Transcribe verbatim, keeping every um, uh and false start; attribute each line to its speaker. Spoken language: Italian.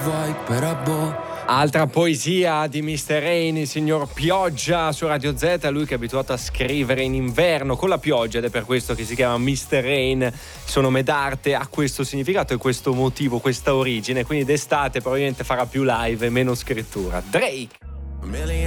Speaker 1: vuoi, però boh.
Speaker 2: Altra poesia di mister Rain, il signor Pioggia su Radio Z, lui che è abituato a scrivere in inverno con la pioggia ed è per questo che si chiama mister Rain. Il suo nome d'arte ha questo significato e questo motivo, questa origine, quindi d'estate probabilmente farà più live e meno scrittura. Drake.